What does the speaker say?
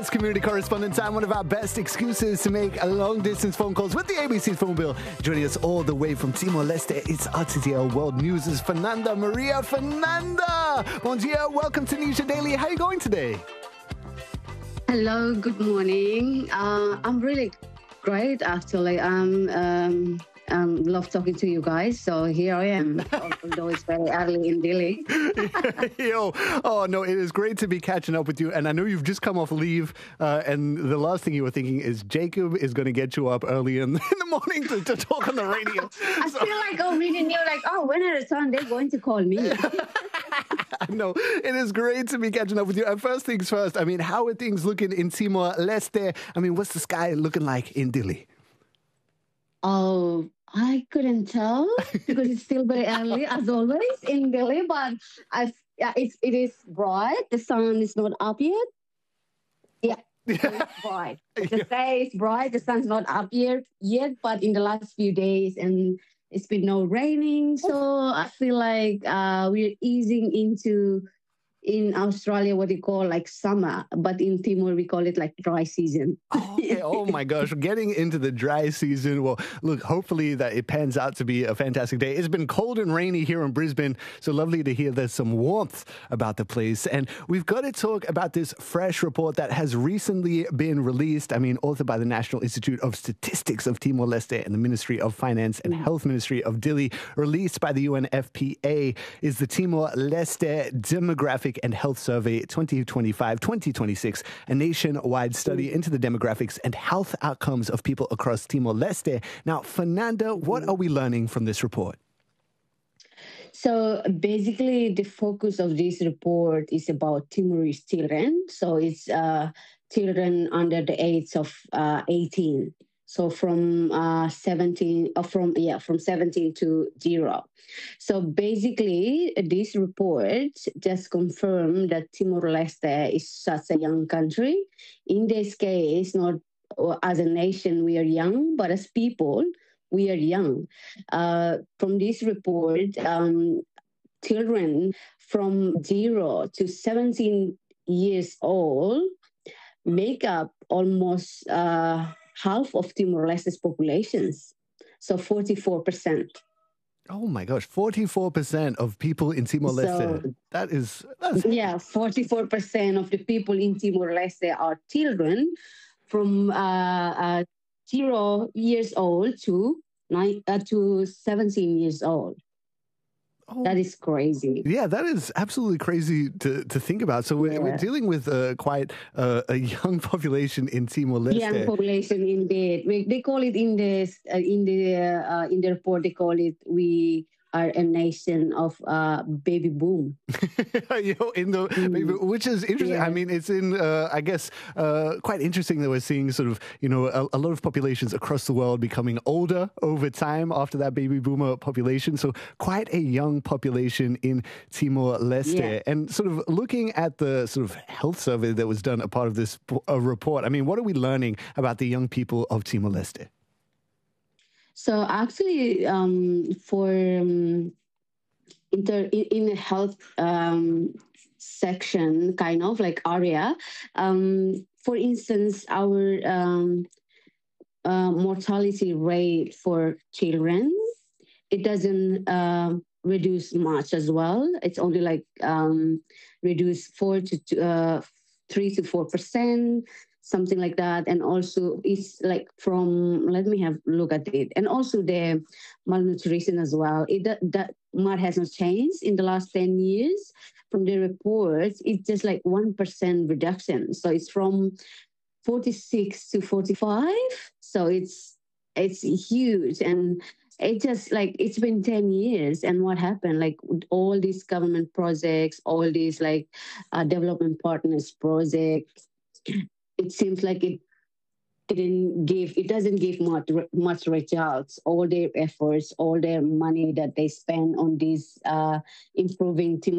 As community correspondent time, one of our best excuses to make long-distance phone calls with the ABC's phone bill. Joining us all the way from Timor-Leste, it's RTTL World News' Fernanda Maria. Fernanda! Bon dia, welcome to Nisha Daily. How are you going today? Hello, good morning. I'm really great, actually. Love talking to you guys. So here I am, although it's very early in Delhi. Oh no, it is great to be catching up with you. And I know you've just come off leave, and the last thing you were thinking is Jacob is going to get you up early in the morning to talk on the radio. I feel like already knew, when I return, they're going to call me. No, it is great to be catching up with you. And first things first, how are things looking in Timor-Leste? What's the sky looking like in Delhi? Oh, I couldn't tell because it's still very early, as always, in Delhi. But it is bright. The sun is not up yet. Yeah, it's bright. The day is bright. The sun's not up yet. But in the last few days, and it's been no raining, so I feel like we're easing into, in Australia, what they call summer, but in Timor we call it dry season. Oh my gosh, getting into the dry season. Well, look, hopefully that it pans out to be a fantastic day. It's been cold and rainy here in Brisbane, so lovely to hear there's some warmth about the place. And we've got to talk about this fresh report that has recently been released. Authored by the National Institute of Statistics of Timor-Leste and the Ministry of Finance and Health Ministry of Dili, released by the UNFPA, is the Timor-Leste Demographic and Health Survey 2025-2026, a nationwide study into the demographics and health outcomes of people across Timor-Leste. Now, Fernanda, what are we learning from this report? So basically, the focus of this report is about Timorese children. So it's children under the age of 18. So from 17 to 0. So basically, this report just confirmed that Timor-Leste is such a young country. In this case, not as a nation we are young, but as people we are young. From this report, children from 0 to 17 years old make up almost half of Timor-Leste's populations, so 44%. Oh my gosh, 44% of people in Timor-Leste. That's 44% of the people in Timor-Leste are children from 0 years old to 17 years old. Oh. That is crazy. Yeah, that is absolutely crazy to think about. So we're dealing with quite a young population in Timor-Leste. Young population, indeed. They call it in the report. They call it we are a nation of baby boom. Which is interesting. Yeah. It's in, quite interesting that we're seeing a lot of populations across the world becoming older over time after that baby boomer population. So quite a young population in Timor-Leste. Yeah. And looking at the health survey that was done a part of this report, what are we learning about the young people of Timor-Leste? So actually, in the health section, kind of area, for instance, our mortality rate for children, it doesn't reduce much as well. It's only reduced 3 to 4%. Something like that. And also it's let me have a look at it. And also the malnutrition as well. That has not changed in the last 10 years. From the reports, it's just 1% reduction. So it's from 46 to 45. So it's huge. And it just it's been 10 years. And what happened? All these government projects, all these development partners projects, it seems like it doesn't give much results. All their efforts, all their money that they spend on this improving